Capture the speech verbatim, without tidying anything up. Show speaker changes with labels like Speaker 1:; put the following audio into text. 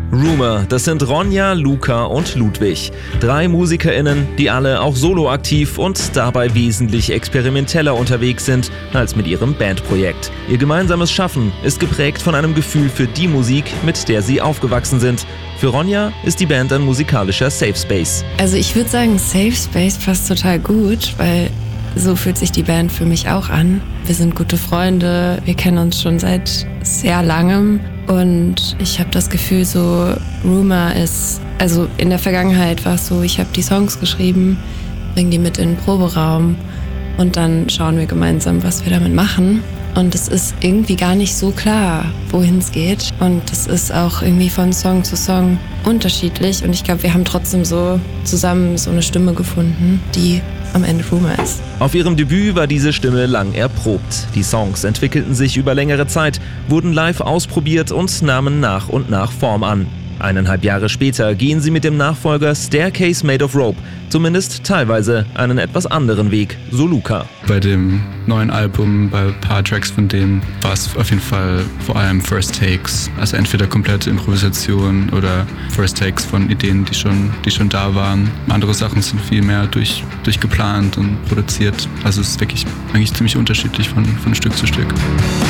Speaker 1: Rumour, das sind Ronja, Luca und Ludwig. Drei MusikerInnen, die alle auch solo aktiv und dabei wesentlich experimenteller unterwegs sind als mit ihrem Bandprojekt. Ihr gemeinsames Schaffen ist geprägt von einem Gefühl für die Musik, mit der sie aufgewachsen sind. Für Ronja ist die Band ein musikalischer Safe Space.
Speaker 2: Also ich würde sagen, Safe Space passt total gut, weil so fühlt sich die Band für mich auch an. Wir sind gute Freunde, wir kennen uns schon seit sehr langem und ich habe das Gefühl, so Rumour ist, also in der Vergangenheit war es so, ich habe die Songs geschrieben, bringe die mit in den Proberaum und dann schauen wir gemeinsam, was wir damit machen. Und es ist irgendwie gar nicht so klar, wohin es geht. Und es ist auch irgendwie von Song zu Song unterschiedlich. Und ich glaube, wir haben trotzdem so zusammen so eine Stimme gefunden, die am Ende Rumour ist.
Speaker 1: Auf ihrem Debüt war diese Stimme lang erprobt. Die Songs entwickelten sich über längere Zeit, wurden live ausprobiert und nahmen nach und nach Form an. Eineinhalb Jahre später gehen sie mit dem Nachfolger Staircase Made of Rope zumindest teilweise einen etwas anderen Weg, so Luca.
Speaker 3: Bei dem neuen Album, bei ein paar Tracks von dem, war es auf jeden Fall vor allem First Takes. Also entweder komplette Improvisation oder First Takes von Ideen, die schon, die schon da waren. Andere Sachen sind viel mehr durch, durchgeplant und produziert. Also es ist wirklich eigentlich ziemlich unterschiedlich von, von Stück zu Stück.